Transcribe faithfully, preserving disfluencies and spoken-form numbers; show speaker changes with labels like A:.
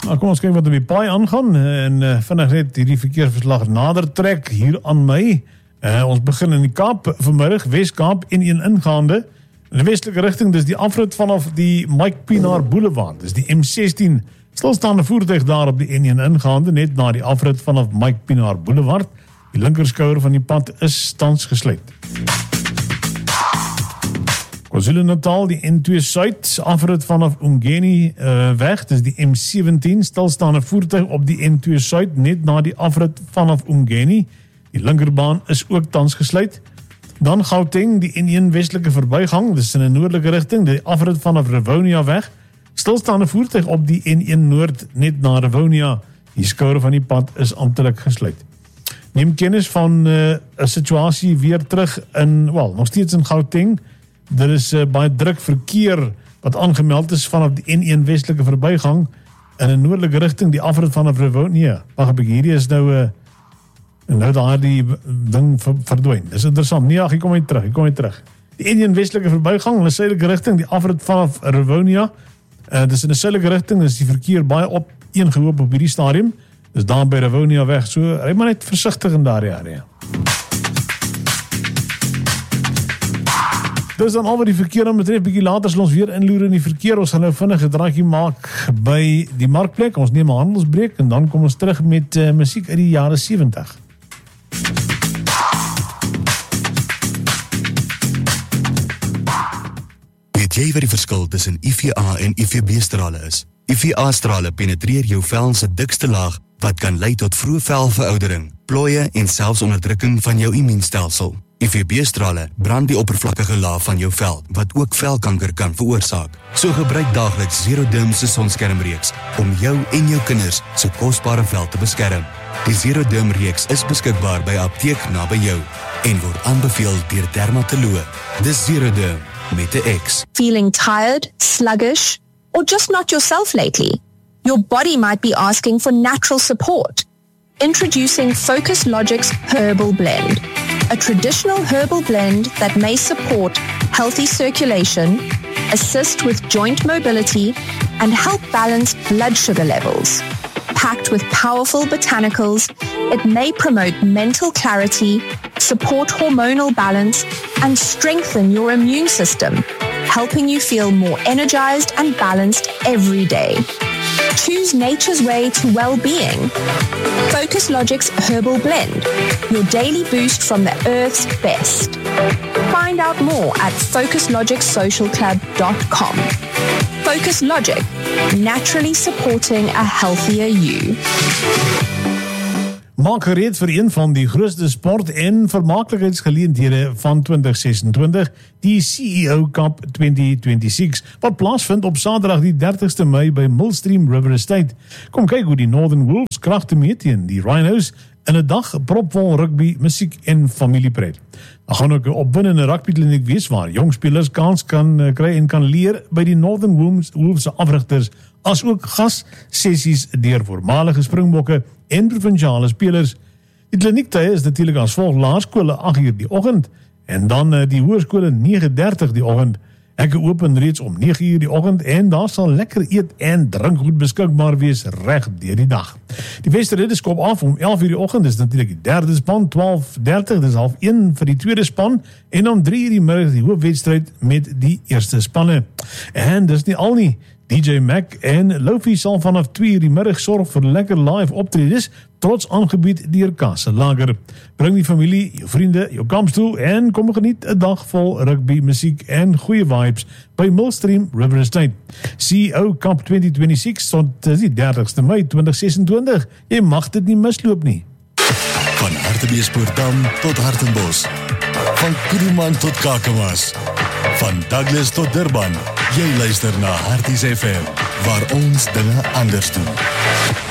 A: Nou, kom ons kyk wat op die paai aangaan en uh, vinnig net hierdie verkeersverslag nader trek hier aan my. Uh, ons begin in die Kaap vanmiddag, Wes-Kaap en een ingaande. In die westelike rigting, dis die afrit vanaf die Mike Pienaar Boulevard, dis die M sixteen, stilstaande voertuig daar op die N een ingaande, net na die afrit vanaf Mike Pienaar Boulevard. Die linkerskouer van die pad is tans gesluit. KwaZulu-Natal, die N twee Suid, afrit vanaf Umgeni uh, weg, dis die M seventeen, stilstaande voertuig op die N twee Suid, net na die afrit vanaf Umgeni. Die linkerbaan is ook tans gesluit. Dan Gauteng, die N een westelike verbygang, dis in 'n noordelike rigting, die afrit vanaf Rivonia weg, stilstaande voertuig op die N een Noord, net na Rivonia. Die skouer van die pad is amptelik gesluit. Neem kennis van 'n uh, situasie weer terug in, wel, nog steeds in Gauteng. Daar is uh, baie druk verkeer wat aangemeld is vanaf die N een westelike verbygang in 'n noordelike rigting, die afrit vanaf Rivonia. Wag 'n bietjie, hierdie is nou 'n uh, en nou daar die ding verdwyn. Dis interessant. Nee, ag, ek kom net terug. Ek kom net terug. Die N een westelike verbygang in 'n suidelike rigting, die afrit vanaf Rivonia. Uh, dis in 'n suidelike rigting, dis die verkeer baie op eengehoop op hierdie stadium. Dis daar by Rivonia weg. So ry maar net versigtig in daardie area. Dis dan al wat die verkeer aan betref. Bietjie later sal ons weer inloer in die verkeer. Ons gaan nou vinnig 'n draaitjie maak by die markplek. Ons neem 'n handelsbreek en dan kom ons terug met uh, musiek uit die jare seventig.
B: Weet jy wat die verskil tussen U V A en U V B-strale is? U V A-strale penetreer jou vel se dikste laag wat kan lei tot vroeë velveroudering, plooie en selfs onderdrukking van jou immuunstelsel. U V B-strale brand die oppervlakkige laag van jou vel wat ook velkanker kan veroorsaak. So gebruik daagliks Zeroderm se sonskermreeks om jou en jou kinders se kosbare vel te beskerm. Die Zeroderm reeks is beskikbaar by apteek naby jou en word aanbeveel deur dermatoloë. Dis Zeroderm met 'n X.
C: Feeling tired, sluggish, or just not yourself lately? Your body might be asking for natural support. Introducing Focus Logic's Herbal Blend, a traditional herbal blend that may support healthy circulation, assist with joint mobility, and help balance blood sugar levels. Packed with powerful botanicals, it may promote mental clarity, support hormonal balance, and strengthen your immune system, helping you feel more energized and balanced every day. Choose nature's way to well-being. Focus Logic's Herbal Blend, your daily boost from the earth's best. Find out more at focus logic social club dot com. Focus Logic, naturally supporting a healthier you.
A: Maak gereed vir een van die grootste sport- en vermaaklikheidsgeleenthede van twintig sesentwintig, die C E O Cup twintig twenty-six, wat plaasvind op Saterdag die dertigste Mei by Millstream River Estate. Kom kyk hoe die Northern Wolves kragte meet teen die Rhinos in 'n dag propvol rugby, musiek en familiepret. Daar gaan ook 'n opwindende rugbykliniek wees waar jong spelers kans kan kry en kan leer by die Northern Wolves, Wolves se afrigters, as ook gassessies deur voormalige Springbokke en provinsiale spelers. Die kliniektye is natuurlik as volg: laerskole agt uur die oggend en dan die hoërskole nege dertig die oggend. Hekke open reeds om nege uur die oggend en daar sal lekker eet en drinkgoed beskikbaar wees reg deur die dag. Die wedstryd skop af om elf uur die oggend, dis natuurlik die derde span, twaalf dertig, dis half een vir die tweede span en om drie uur die middag die hoofwedstryd met die eerste spanne. En dis nie al nie. D J Mac en Lofi sal vanaf twee uur die middag sorg vir lekker live optredes, trots aangebied deur Kasse Lager. Bring die familie, jou vriende, jou kampstoel en kom geniet 'n dag vol rugby, musiek en goeie vibes by Millstream River Estate. C E O Cup twintig twenty-six tot die dertigste Mei twintig sesentwintig. Jy mag dit nie misloop nie.
B: Van Hartbeespoortdam tot Hartenbos. Van Kuruman tot Kakamas. Van Douglas tot Durban. Jy luister na Harties F M, waar ons dinge anders doen.